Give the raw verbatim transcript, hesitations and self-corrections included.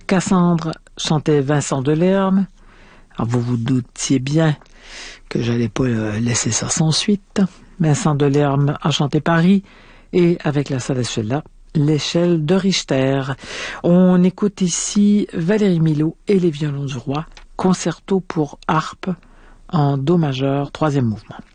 Cassandre chantait Vincent Delerme. Alors vous vous doutiez bien que j'allais pas laisser ça sans suite. Vincent Delerme a chanté Paris et avec la Salacella, l'échelle de Richter. On écoute ici Valérie Milhaud et les violons du roi, concerto pour harpe en do majeur, troisième mouvement.